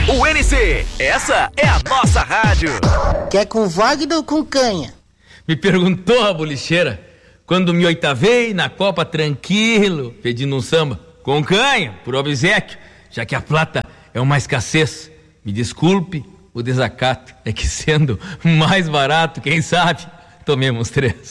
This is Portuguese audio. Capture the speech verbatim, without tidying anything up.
U N C, essa é a nossa rádio. Quer com Wagner ou com canha? Me perguntou a bolicheira, quando me oitavei na Copa tranquilo, pedindo um samba, com canha, por obséquio, já que a plata é uma escassez. Me desculpe o desacato, é que sendo mais barato, quem sabe, tomemos três.